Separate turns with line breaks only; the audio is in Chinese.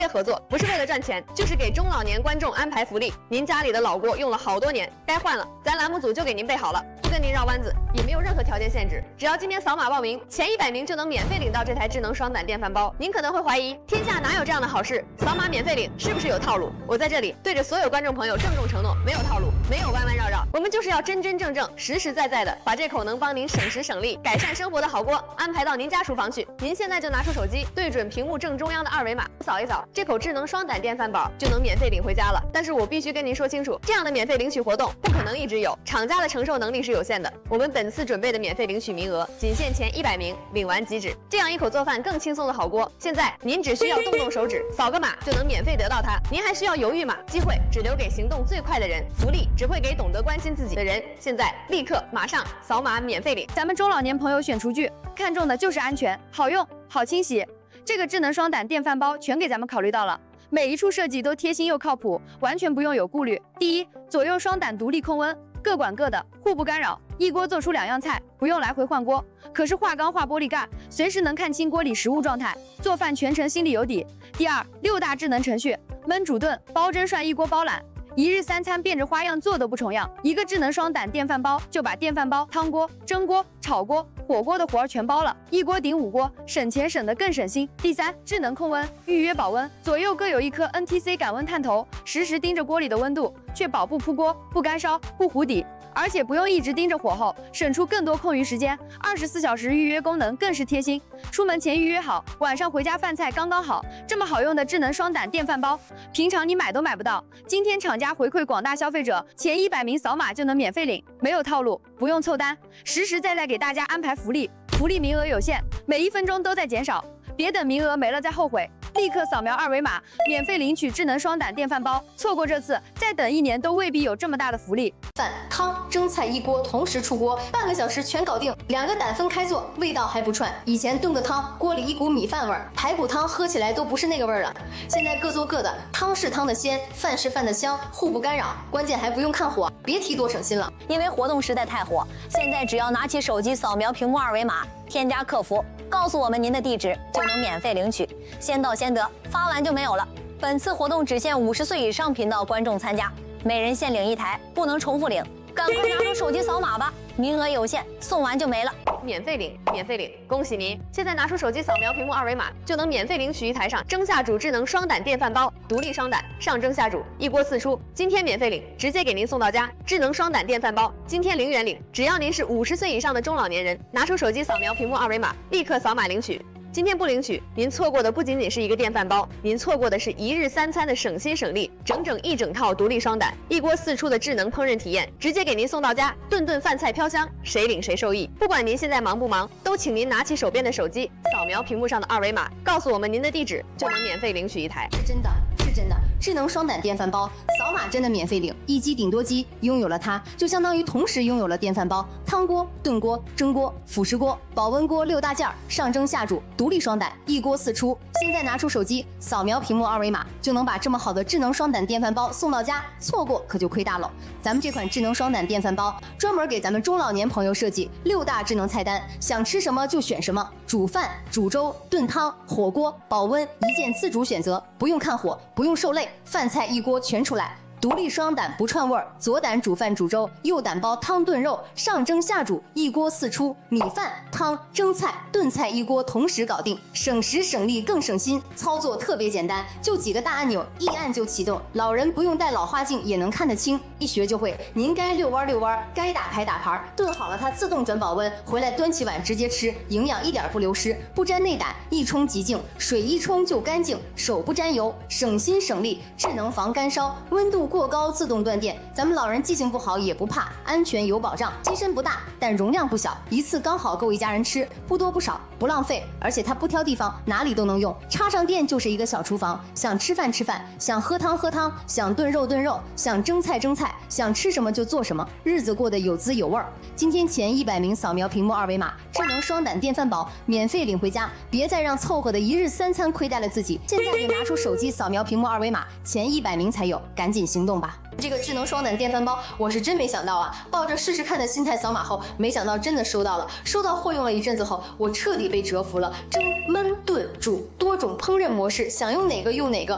合作不是为了赚钱，就是给中老年观众安排福利。您家里的老锅用了好多年，该换了，咱栏目组就给您备好了，不跟您绕弯子，也没有任何条件限制，只要今天扫码报名，前100名就能免费领到这台智能双胆电饭煲。您可能会怀疑，天下哪有这样的好事？扫码免费领是不是有套路？我在这里对着所有观众朋友郑重承诺，没有套路，没有弯弯绕绕，我们就是要真真正正、实实在在的把这口能帮您省时省力、改善生活的好锅安排到您家厨房去。您现在就拿出手机，对准屏幕正中央的2维码，扫一扫，这口智能双胆电饭煲就能免费领回家了。但是我必须跟您说清楚，这样的免费领取活动不可能一直有，厂家的承受能力是有限的。我们本次准备的免费领取名额仅限前100名，领完即止。这样一口做饭更轻松的好锅，现在您只需要动动手指，扫个码就能免费得到它。您还需要犹豫吗？机会只留给行动最快的人，福利只会给懂得关心自己的人。现在立刻马上扫码免费领。
咱们中老年朋友选厨具，看重的就是安全、好用、好清洗。这个智能双胆电饭煲全给咱们考虑到了，每一处设计都贴心又靠谱，完全不用有顾虑。第一，左右双胆独立控温，各管各的，互不干扰，一锅做出2样菜，不用来回换锅。可是化钢化玻璃盖，随时能看清锅里食物状态，做饭全程心里有底。第二，6大智能程序，焖煮炖、煲蒸涮一锅包揽。1日3餐变着花样做都不重样，一个智能双胆电饭煲就把电饭煲、汤锅、蒸锅、炒锅、火锅的活儿全包了，一锅顶5锅，省钱省得更省心。第三，智能控温，预约保温，左右各有一颗 NTC 感温探头，实时盯着锅里的温度，确保不扑锅、不干烧、不糊底。而且不用一直盯着火候，省出更多空余时间。24小时预约功能更是贴心，出门前预约好，晚上回家饭菜刚刚好。这么好用的智能双胆电饭煲，平常你买都买不到。今天厂家回馈广大消费者，前100名扫码就能免费领，没有套路，不用凑单，实实在在给大家安排福利。福利名额有限，每1分钟都在减少，别等名额没了再后悔。立刻扫描2维码，免费领取智能双胆电饭煲。错过这次，再等1年都未必有这么大的福利。
饭、汤、蒸菜一锅同时出锅，半个小时全搞定。2个胆分开做，味道还不串。以前炖个汤，锅里一股米饭味儿，排骨汤喝起来都不是那个味儿了。现在各做各的，汤是汤的鲜，饭是饭的香，互不干扰。关键还不用看火，别提多省心了。
因为活动实在太火，现在只要拿起手机扫描屏幕2维码，添加客服，告诉我们您的地址，就能免费领取，先到先得，发完就没有了。本次活动只限50岁以上频道观众参加，每人限领1台，不能重复领。赶快拿出手机扫码吧，名额有限，送完就没了。
免费领，免费领！恭喜您！现在拿出手机扫描屏幕2维码，就能免费领取一台上蒸下煮智能双胆电饭煲，独立双胆，上蒸下煮，一锅4出。今天免费领，直接给您送到家。智能双胆电饭煲，今天0元领，只要您是50岁以上的中老年人，拿出手机扫描屏幕2维码，立刻扫码领取。今天不领取，您错过的不仅仅是一个电饭煲，您错过的是1日3餐的省心省力，一整套独立双胆，一锅4出的智能烹饪体验，直接给您送到家，顿顿饭菜飘香，谁领谁受益。不管您现在忙不忙，都请您拿起手边的手机，扫描屏幕上的2维码，告诉我们您的地址，就能免费领取一台。
是真的，是真的。智能双胆电饭煲，扫码真的免费领，一机顶多机，拥有了它，就相当于同时拥有了电饭煲、汤锅、炖锅、蒸锅、辅食锅、保温锅6大件，上蒸下煮，独立双胆，一锅4出。现在拿出手机，扫描屏幕2维码，就能把这么好的智能双胆电饭煲送到家，错过可就亏大了。咱们这款智能双胆电饭煲，专门给咱们中老年朋友设计6大智能菜单，想吃什么就选什么，煮饭、煮粥、炖汤、火锅、保温，一键自主选择，不用看火，不用受累，饭菜一锅全出来。独立双胆不串味儿，左胆煮饭煮粥，右胆煲汤炖肉，上蒸下煮，一锅4出，米饭、汤、蒸菜、炖菜一锅同时搞定，省时省力更省心，操作特别简单，就几个大按钮，一按就启动，老人不用戴老花镜也能看得清，一学就会。您该遛弯遛弯，该打牌打牌，炖好了它自动转保温，回来端起碗直接吃，营养一点不流失，不沾内胆，一冲即净，水一冲就干净，手不沾油，省心省力，智能防干烧，温度过高自动断电，咱们老人记性不好也不怕，安全有保障。机身不大，但容量不小，一次刚好够一家人吃，不多不少，不浪费，而且它不挑地方，哪里都能用。插上电就是一个小厨房，想吃饭吃饭，想喝汤喝汤，想炖肉炖肉，想蒸菜蒸菜，想吃什么就做什么，日子过得有滋有味儿。今天前100名扫描屏幕2维码，智能双胆电饭煲免费领回家，别再让凑合的1日3餐亏待了自己。现在就拿出手机扫描屏幕2维码，前100名才有，赶紧行动吧。这个智能双胆电饭煲，我是真没想到啊！抱着试试看的心态扫码后，没想到真的收到了。收到货用了一阵子后，我彻底被折服了。蒸、焖、炖、煮多种烹饪模式，想用哪个用哪个，